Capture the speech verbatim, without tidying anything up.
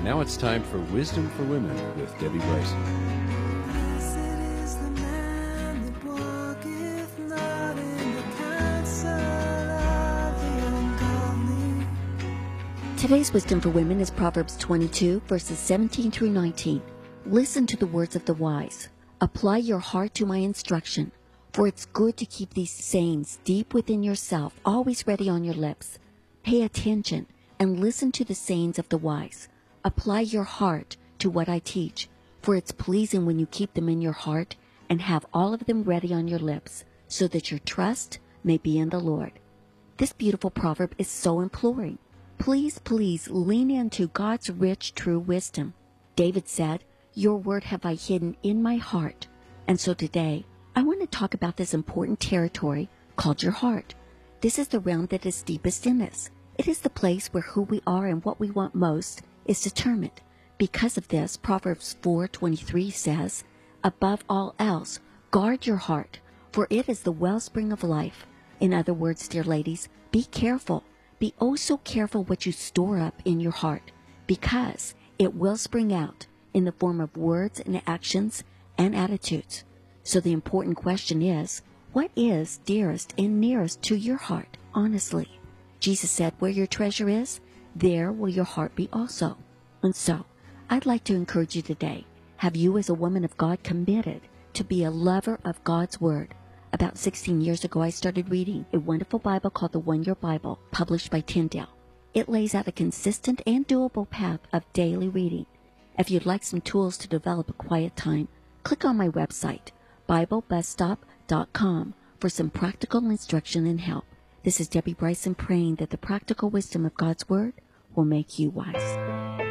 Now it's time for Wisdom for Women with Debbie Bryson. Blessed is the man that walketh not in the counsel of the ungodly. Today's Wisdom for Women is Proverbs twenty-two, verses seventeen through nineteen. Listen to the words of the wise. Apply your heart to my instruction, for it's good to keep these sayings deep within yourself, always ready on your lips. Pay attention and listen to the sayings of the wise. Apply your heart to what I teach, for it's pleasing when you keep them in your heart and have all of them ready on your lips, so that your trust may be in the Lord. This beautiful proverb is so imploring. Please, please lean into God's rich, true wisdom. David said, "Your word have I hidden in my heart." And so today, I want to talk about this important territory called your heart. This is the realm that is deepest in us. It is the place where who we are and what we want most is determined. Because of this, Proverbs four twenty-three says, "Above all else, guard your heart, for it is the wellspring of life." In other words, dear ladies, be careful. Be oh so careful what you store up in your heart, because it will spring out in the form of words and actions and attitudes. So the important question is, what is dearest and nearest to your heart, honestly? Jesus said, where your treasure is, there will your heart be also. And so, I'd like to encourage you today, have you as a woman of God committed to be a lover of God's Word? About sixteen years ago, I started reading a wonderful Bible called the One Year Bible, published by Tyndale. It lays out a consistent and doable path of daily reading. If you'd like some tools to develop a quiet time, click on my website, Bible Bus Stop dot com, for some practical instruction and help. This is Debbie Bryson praying that the practical wisdom of God's Word will make you wise.